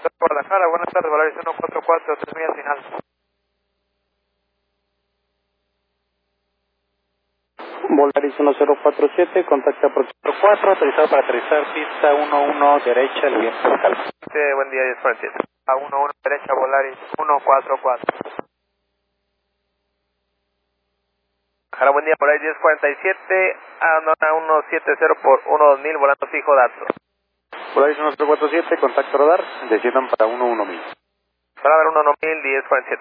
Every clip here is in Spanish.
Guadalajara, buenas tardes, Volaris 144, 3 millas final. Volaris 1047, contacta aproximadamente 4, autorizado para aterrizar, pista 11 derecha, el viento local. Buen día, 1047. A 11 derecha, Volaris 144. Guadalajara, buen día, Volaris 1047, a 170 por 12000, volando fijo datos. Volaris 1047, contacto radar, desciendan para 11000. Para dar 11000, 1047.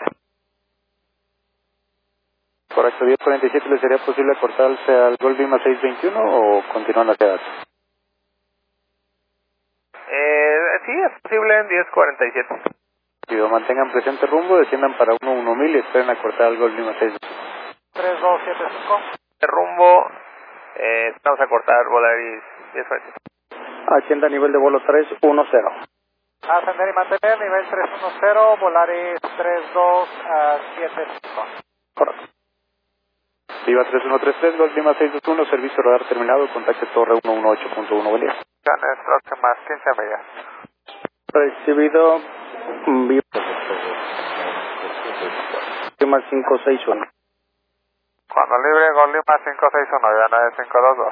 Correcto, 1047, ¿le sería posible cortarse al Gol Lima 621 o continúan hacia datos? Sí, es posible en 1047. Si lo mantengan presente rumbo, desciendan para 11000 y esperen a cortar al Gol Lima 621. 3275. De rumbo, vamos a cortar Volaris 1047. Ascienda a nivel de vuelo 310. Ascender y mantener nivel 310, Volaris 3275. Correcto. Viva 3133, Gol Lima 621, servicio radar terminado, contacte torre 118.1, buen día. Ganes próximas 15 millas. Recibido, Viva Lima 561. Cuando libre, Gol Lima 561, ya no es 522.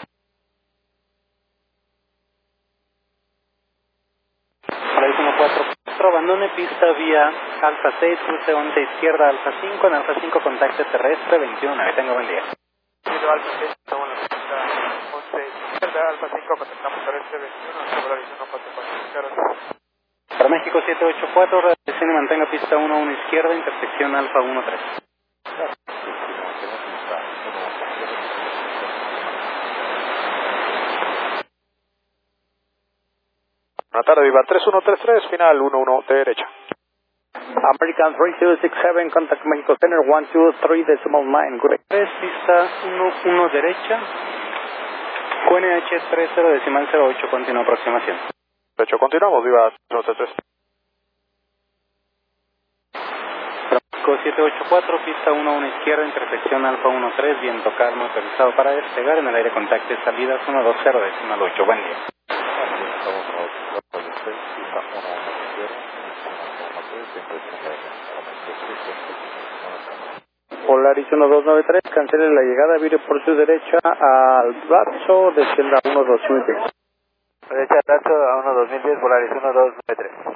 Volaris 144, abandone pista vía Alfa 6, cruce 11 izquierda, Alfa 5, en Alfa 5 contacte terrestre 21, tenga buen día. Kilo Alfa 6, estamos en la pista 11 izquierda, Alfa 5, contactamos terrestre 21, Volaris 144. Para México 784, reaccione y mantenga pista 11 izquierda, intersección Alfa 13. Buenas tardes, Viva 3133, final 11 derecha. American 3267, contact Mexico Center 123.9, good day. 3, pista 11 derecha, QNH 30.08, continúa aproximación. De hecho, continuamos, Viva 3133. México 784, pista 11 izquierda, intersección Alfa 13, viento calmo, autorizado para despegar, en el aire contacte salidas 120.8, buen día. Polaris 1293, cancele la llegada, vire por su derecha al Brazo, descienda a 12010. Derecha Tacho a 12010, Volaris 1293.